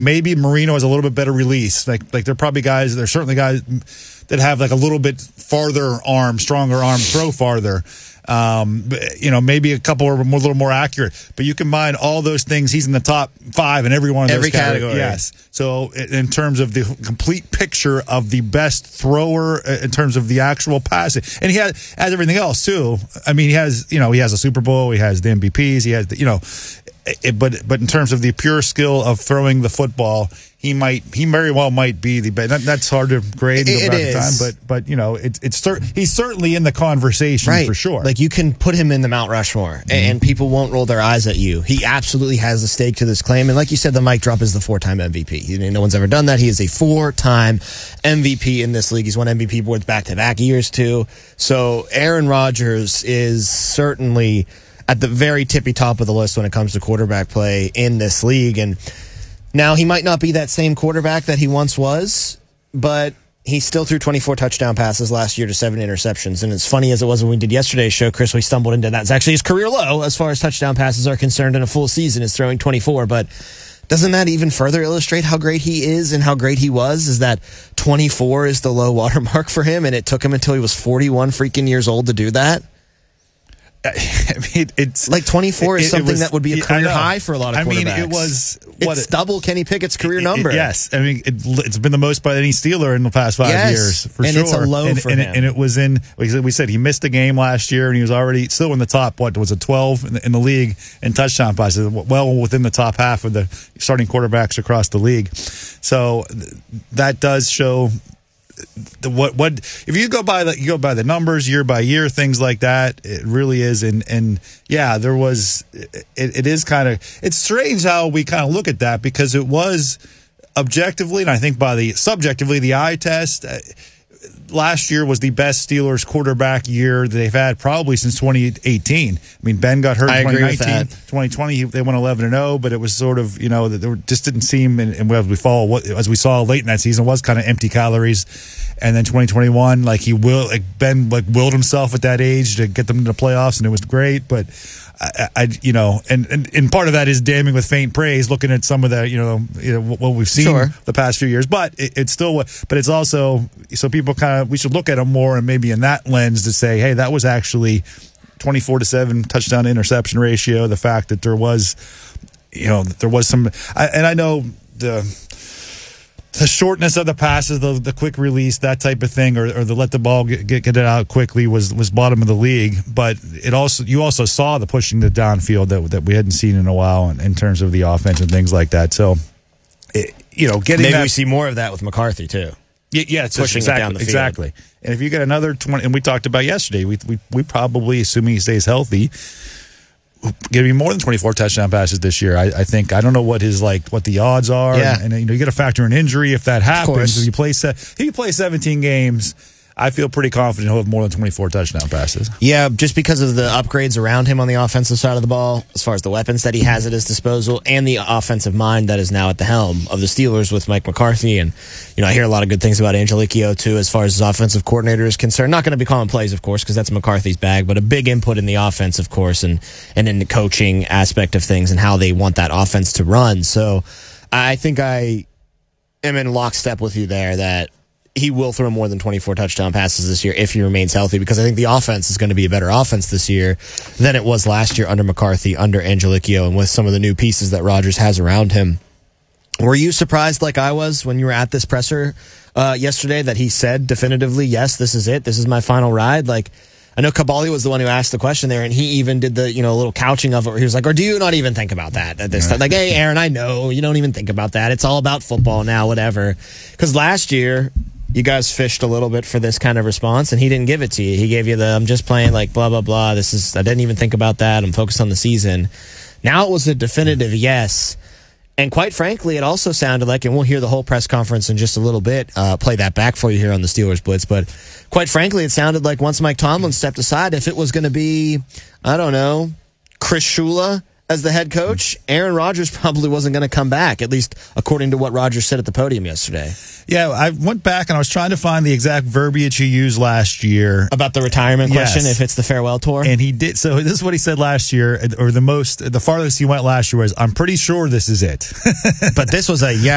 maybe Marino has a little bit better release. Like there's certainly guys that have like a little bit farther arm, stronger arm, throw farther. Maybe a couple are a little more accurate, but you combine all those things. He's in the top 5 in every one of those category. Yes. So in terms of the complete picture of the best thrower in terms of the actual passing, and he has everything else too. I mean, he has a Super Bowl, he has the MVPs, he has but in terms of the pure skill of throwing the football, he very well might be the best. That's hard to grade and go back in time, but he's certainly in the conversation for sure. Like you can put him in the Mount Rushmore, and people won't roll their eyes at you. He absolutely has a stake to this claim, and like you said, the mic drop is the 4-time MVP. No one's ever done that. He is a 4-time MVP in this league. He's won MVP awards back-to-back years too. So Aaron Rodgers is certainly at the very tippy top of the list when it comes to quarterback play in this league. And now he might not be that same quarterback that he once was, but he still threw 24 touchdown passes last year to 7 interceptions. And as funny as it was when we did yesterday's show, Chris, we stumbled into that. It's actually his career low as far as touchdown passes are concerned in a full season, is throwing 24. But doesn't that even further illustrate how great he is and how great he was, is that 24 is the low watermark for him, and it took him until he was 41 freaking years old to do that? I mean, it's like 24 is something that would be a career high for a lot of quarterbacks. I mean, it's double Kenny Pickett's career number. Yes, I mean it's been the most by any Steeler in the past 5 years for and sure. It's a low for him. And it was we said he missed a game last year, and he was already still in the top. What was it, 12 in the league in touchdown passes? Well within the top half of the starting quarterbacks across the league. So that does show. What if you go by the numbers year by year, things like that, it really is. And there was it is kind of, it's strange how we kind of look at that, because it was objectively, and I think subjectively the eye test, last year was the best Steelers quarterback year they've had probably since 2018. I mean, Ben got hurt in 2019. 2020, they went 11-0, but it was sort of, that there just didn't seem, and as we saw late in that season, was kind of empty calories. And then 2021, Ben willed himself at that age to get them to the playoffs, and it was great. But and part of that is damning with faint praise, looking at some of the, what we've seen the past few years. But it's also, so people we should look at them more, and maybe in that lens to say, hey, that was actually 24-7 touchdown to interception ratio. The fact that there was some, and I know the shortness of the passes, the quick release, that type of thing, or the let the ball get it out quickly was bottom of the league. But you also saw the pushing the downfield that we hadn't seen in a while in terms of the offense and things like that. So, maybe we see more of that with McCarthy too. Yeah, it's pushing it down the field. Exactly. And if you get another 20, and we talked about yesterday, we probably, assuming he stays healthy, going to be more than 24 touchdown passes this year. I think. I don't know what the odds are. Yeah. And you got to factor in injury if that happens. If you play 17 games, I feel pretty confident he'll have more than 24 touchdown passes. Yeah, just because of the upgrades around him on the offensive side of the ball, as far as the weapons that he has at his disposal, and the offensive mind that is now at the helm of the Steelers with Mike McCarthy. And, I hear a lot of good things about Angelicchio, too, as far as his offensive coordinator is concerned. Not going to be calling plays, of course, because that's McCarthy's bag, but a big input in the offense, of course, and in the coaching aspect of things and how they want that offense to run. So I think I am in lockstep with you there that he will throw more than 24 touchdown passes this year if he remains healthy, because I think the offense is going to be a better offense this year than it was last year under McCarthy, under Angelicchio, and with some of the new pieces that Rodgers has around him. Were you surprised like I was when you were at this presser yesterday that he said definitively, yes, this is it, this is my final ride? I know Kabali was the one who asked the question there, and he even did the little couching of it where he was like, or do you not even think about that at this time? Like, hey, Aaron, I know you don't even think about that. It's all about football now, whatever. Because last year, you guys fished a little bit for this kind of response, and he didn't give it to you. He gave you I'm just playing blah, blah, blah. I didn't even think about that. I'm focused on the season. Now it was a definitive yes. And quite frankly, it also sounded like, and we'll hear the whole press conference in just a little bit, play that back for you here on the Steelers Blitz, but quite frankly, it sounded like once Mike Tomlin stepped aside, if it was going to be, I don't know, Chris Shula as the head coach, Aaron Rodgers probably wasn't going to come back, at least according to what Rodgers said at the podium yesterday. Yeah, I went back and I was trying to find the exact verbiage he used last year. About the retirement question, if it's the farewell tour? And he did. So this is what he said last year, or the farthest he went last year was, I'm pretty sure this is it. But this was a